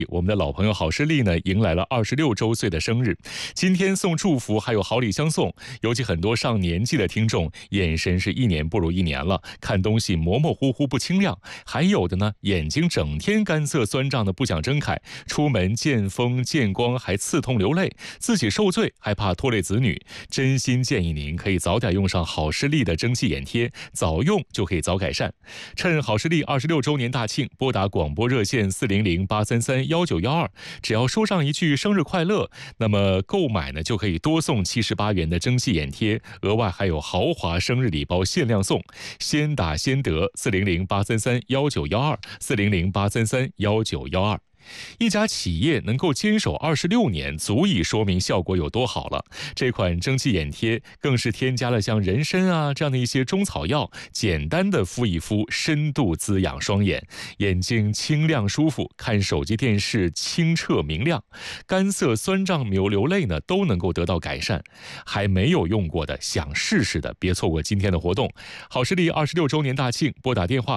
我们的老朋友好视力呢，迎来了26周岁的生日。今天送祝福还有好礼相送，尤其很多上年纪的听众，眼神是一年不如一年了，看东西模模糊糊不清亮，还有的呢，眼睛整天干涩酸胀的不想睁开，出门见风见光还刺痛流泪，自己受罪还怕拖累子女。真心建议您可以早点用上好视力的蒸汽眼贴，早用就可以早改善。趁好视力26周年大庆，拨打广播热线400-833-1912，只要说上一句生日快乐，那么购买呢就可以多送78元的蒸汽眼贴，额外还有豪华生日礼包限量送，先打先得。400-833-1912，400-833-1912。一家企业能够坚守26年，足以说明效果有多好了。这款蒸汽眼贴更是添加了像人参啊这样的一些中草药，简单的敷一敷，深度滋养双眼，眼睛清亮舒服，看手机电视清澈明亮，干涩酸胀流泪呢都能够得到改善。还没有用过的，想试试的，别错过今天的活动。好视力26周年大庆，拨打电话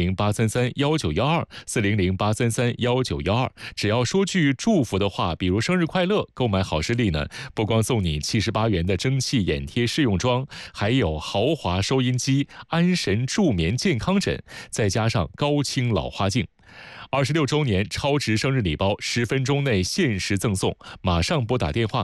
400-833-1912，400-833-1912。只要说句祝福的话，比如生日快乐，购买好视力呢，不光送你78元的蒸汽眼贴试用装，还有豪华收音机、安神助眠健康枕，再加上高清老花镜。26周年超值生日礼包，10分钟内限时赠送，马上拨打电话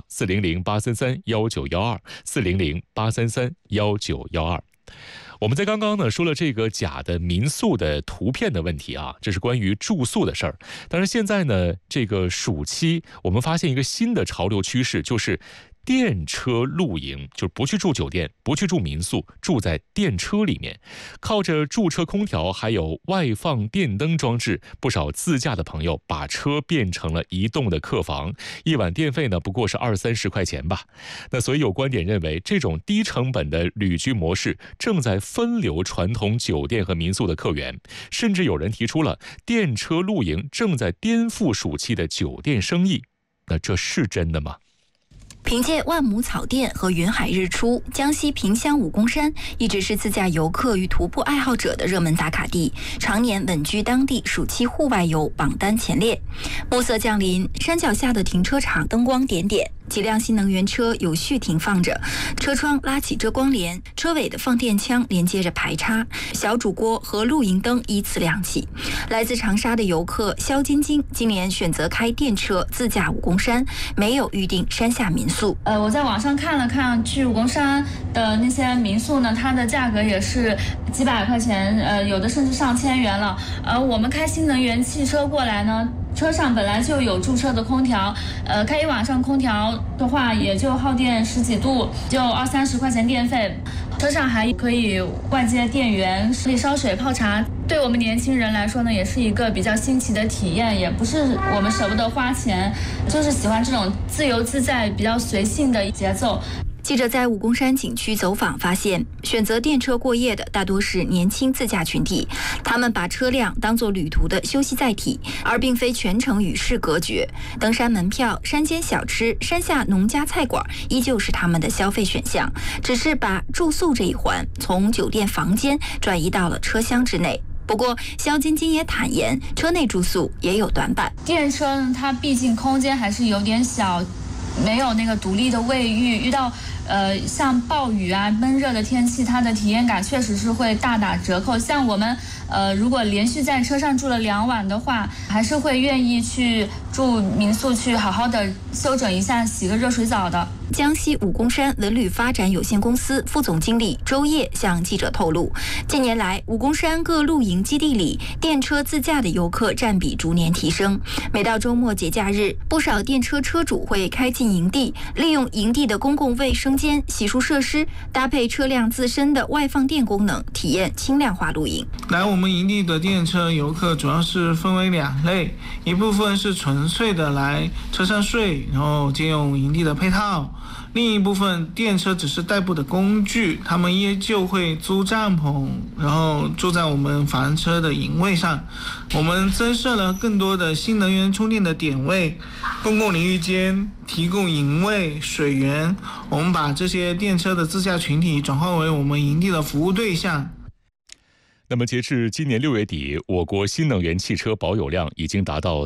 400-833-1912，400-833-1912。我们在刚刚呢说了这个假的民宿的图片的问题啊，这是关于住宿的事儿。但是现在呢，这个暑期我们发现一个新的潮流趋势，就是电车露营，就是不去住酒店，不去住民宿，住在电车里面，靠着驻车空调还有外放电灯装置，不少自驾的朋友把车变成了移动的客房，一晚电费呢不过是20-30块钱吧。那所以有观点认为，这种低成本的旅居模式正在分流传统酒店和民宿的客源，甚至有人提出了电车露营正在颠覆暑期的酒店生意。那这是真的吗？ 凭借万亩草甸和云海日出，江西萍乡武功山一直是自驾游客与徒步爱好者的热门打卡地，常年稳居当地暑期户外游榜单前列。暮色降临，山脚下的停车场灯光点点，几辆新能源车有序停放着，车窗拉起遮光帘，车尾的放电枪连接着排插，小煮锅和露营灯依次亮起。来自长沙的游客肖晶晶今年选择开电车自驾武功山，没有预定山下民宿。 我在网上看了看，去武功山的那些民宿呢，它的价格也是几百块钱，有的甚至上千元了。我们开新能源汽车过来呢，车上本来就有驻车的空调，开一晚上空调的话也就耗电10几度，就20-30块钱电费。车上还可以外接电源，可以烧水泡茶。对我们年轻人来说呢，也是一个比较新奇的体验，也不是我们舍不得花钱，就是喜欢这种自由自在、比较随性的节奏。 记者在武功山景区走访发现，选择电车过夜的大多是年轻自驾群体，他们把车辆当作旅途的休息载体，而并非全程与世隔绝。登山门票、山间小吃、山下农家菜馆依旧是他们的消费选项，只是把住宿这一环从酒店房间转移到了车厢之内。不过肖晶晶也坦言，车内住宿也有短板。 电车呢，它毕竟空间还是有点小，没有那个独立的卫浴，遇到像暴雨啊、闷热的天气，它的体验感确实是会大打折扣。像我们如果连续在车上住了2晚的话，还是会愿意去住民宿，去好好的休整一下，洗个热水澡的。 江西武功山文旅发展有限公司副总经理周烨向记者透露，近年来武功山各露营基地里电车自驾的游客占比逐年提升。每到周末节假日，不少电车车主会开进营地，利用营地的公共卫生间、洗漱设施，搭配车辆自身的外放电功能，体验轻量化露营。 来我们营地的电车游客主要是分为2类，一部分是纯粹的来车上睡，然后借用营地的配套。另一部分电车只是代步的工具，他们依旧会租帐篷，然后住在我们房车的营位上。我们增设了更多的新能源充电的点位，公共淋浴间，提供营位、水源。我们把这些电车的自驾群体转化为我们营地的服务对象。 那么截至今年6月底，我国新能源汽车保有量已经达到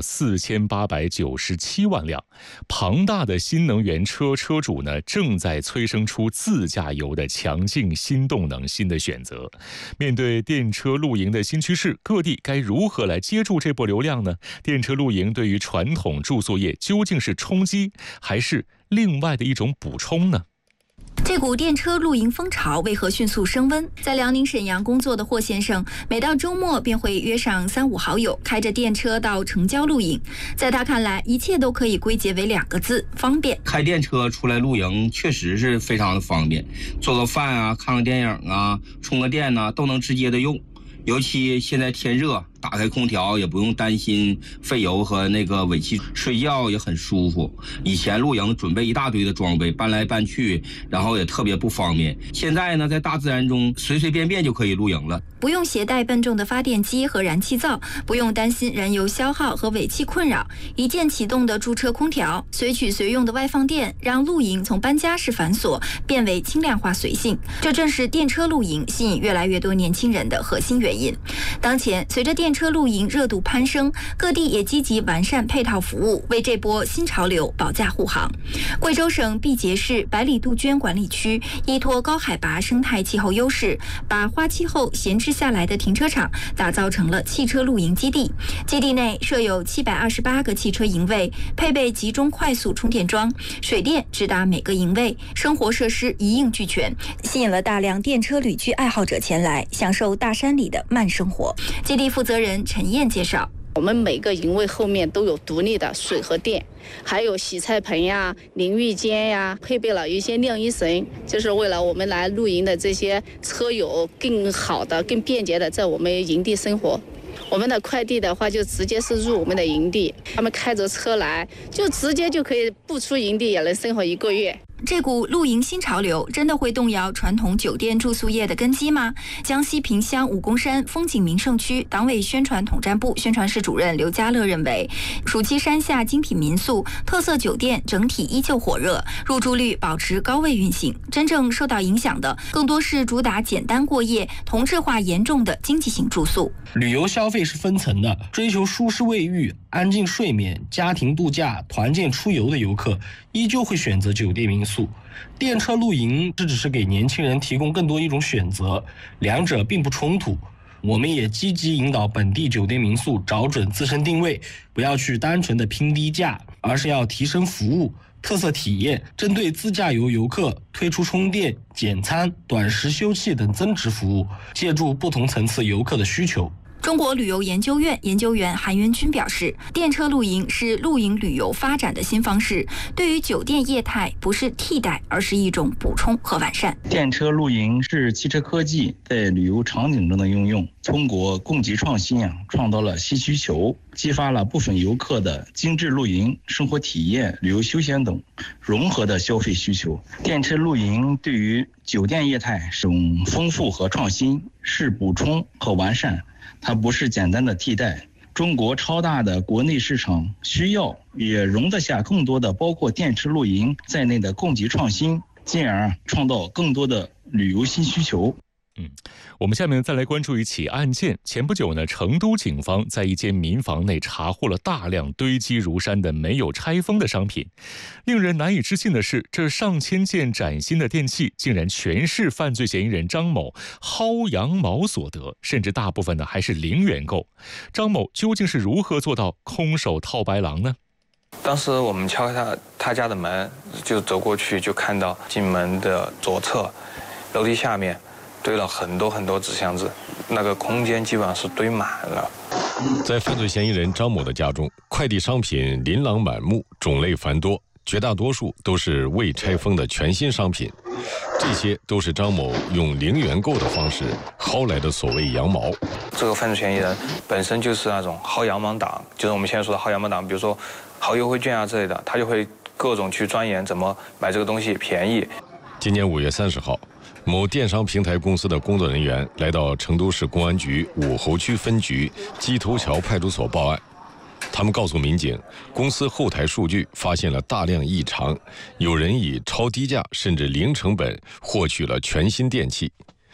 4897万辆。庞大的新能源车车主呢，正在催生出自驾游的强劲新动能、新的选择。面对电车露营的新趋势，各地该如何来接住这波流量呢？电车露营对于传统住宿业究竟是冲击，还是另外的一种补充呢？ 这股电车露营风潮为何迅速升温？在辽宁沈阳工作的霍先生，每到周末便会约上3、5好友，开着电车到城郊露营。在他看来，一切都可以归结为2个字：方便。 开电车出来露营确实是非常的方便，做个饭啊，看个电影啊，充个电啊，都能直接的用。尤其现在天热，打开空调也不用担心费油和那个尾气，睡觉也很舒服。以前露营准备一大堆的装备，搬来搬去，然后也特别不方便。现在呢，在大自然中随随便便就可以露营了， 不用携带笨重的发电机和燃气灶，不用担心燃油消耗和尾气困扰，一键启动的驻车空调，随取随用的外放电，让露营从搬家式繁琐变为轻量化随性。这正是电车露营吸引越来越多年轻人的核心原因。当前，随着电车露营热度攀升，各地也积极完善配套服务，为这波新潮流保驾护航。贵州省毕节市百里杜鹃管理区依托高海拔生态气候优势，把花期后闲置下来的停车场打造成了汽车露营基地。基地内设有728个汽车营位，配备集中快速充电桩，水电直达每个营位，生活设施一应俱全，吸引了大量电车旅居爱好者前来享受大山里的慢生活。基地负责人陈燕介绍， 我们每个营位后面都有独立的水和电，还有洗菜盆呀、淋浴间呀，配备了一些晾衣绳，就是为了我们来露营的这些车友更好的、更便捷的在我们营地生活。我们的快递的话，就直接是入我们的营地，他们开着车来，就直接就可以不出营地也能生活1个月。 这股露营新潮流真的会动摇传统酒店住宿业的根基吗？江西萍乡武功山风景名胜区党委宣传统战部宣传室主任刘家乐认为，暑期山下精品民宿、特色酒店整体依旧火热，入住率保持高位运行。真正受到影响的，更多是主打简单过夜、同质化严重的经济型住宿。 旅游消费是分层的，追求舒适卫浴、安静睡眠、家庭度假、团建出游的游客，依旧会选择酒店民宿。电车露营这只是给年轻人提供更多一种选择，两者并不冲突。我们也积极引导本地酒店民宿找准自身定位，不要去单纯的拼低价，而是要提升服务、特色体验，针对自驾游游客推出充电、简餐、短时休憩等增值服务，借助不同层次游客的需求。 中国旅游研究院研究员韩元军表示，电车露营是露营旅游发展的新方式，对于酒店业态不是替代，而是一种补充和完善。 电车露营是汽车科技在旅游场景中的应用，通过供给创新创造了新需求，激发了部分游客的精致露营、生活体验、旅游休闲等融合的消费需求。电车露营对于酒店业态是种丰富和创新，是补充和完善，它不是简单的替代。中国超大的国内市场需要，也容得下更多的包括电车露营在内的供给创新，进而创造更多的旅游新需求。 我们下面再来关注一起案件。前不久呢，成都警方在一间民房内查获了大量堆积如山的没有拆封的商品。令人难以置信的是，这上千件崭新的电器竟然全是犯罪嫌疑人张某薅羊毛所得，甚至大部分呢还是零元购。张某究竟是如何做到空手套白狼呢？ 当时我们敲他家的门，就走过去，就看到进门的左侧楼梯下面堆了很多纸箱子，那个空间基本上是堆满了。 在犯罪嫌疑人张某的家中，快递商品琳琅满目，种类繁多，绝大多数都是未拆封的全新商品。这些都是张某用零元购的方式薅来的所谓羊毛。 这个犯罪嫌疑人本身就是那种薅羊毛党，就是我们现在说的薅羊毛党，比如说薅优惠券啊之类的，他就会各种去钻研怎么买这个东西便宜。 今年5月30号，某电商平台公司的工作人员来到成都市公安局武侯区分局鸡头桥派出所报案。他们告诉民警，公司后台数据发现了大量异常，有人以超低价甚至零成本获取了全新电器。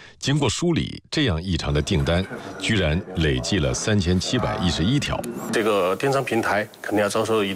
经过梳理，这样异常的订单居然累计了3711条。 这个电商平台肯定要遭受一